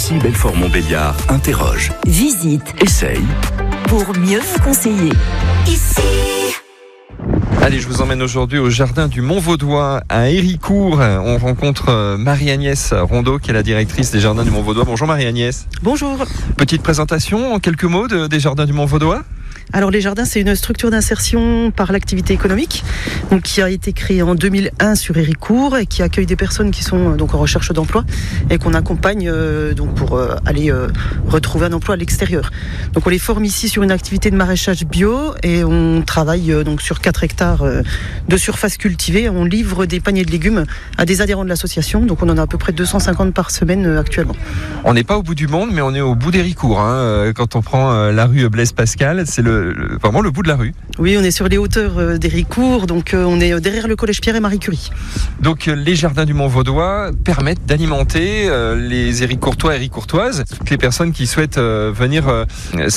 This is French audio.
Lucie Belfort-Montbéliard interroge, Visite essaye. pour mieux vous conseiller. Ici. Allez, je vous emmène aujourd'hui au jardin du Mont-Vaudois à Héricourt. On rencontre Marie-Agnès Rondeau, qui est la directrice des jardins du Mont-Vaudois. Bonjour Marie-Agnès. Bonjour. Petite présentation en quelques mots des jardins du Mont-Vaudois. Alors les jardins, c'est une structure d'insertion par l'activité économique, donc qui a été créée en 2001 sur Héricourt et qui accueille des personnes qui sont donc en recherche d'emploi et qu'on accompagne donc pour aller retrouver un emploi à l'extérieur. Donc on les forme ici sur une activité de maraîchage bio et on travaille donc sur 4 hectares de surface cultivée. On livre des paniers de légumes à des adhérents de l'association, donc on en a à peu près 250 par semaine actuellement. On n'est pas au bout du monde, mais on est au bout d'Héricourt. Quand on prend la rue Blaise Pascal, c'est vraiment le bout de la rue. Oui, on est sur les hauteurs d'Héricourt, donc on est derrière le collège Pierre et Marie Curie. Donc les jardins du Mont-Vaudois permettent d'alimenter les Héricourtois et Héricourtoises, toutes les personnes qui souhaitent venir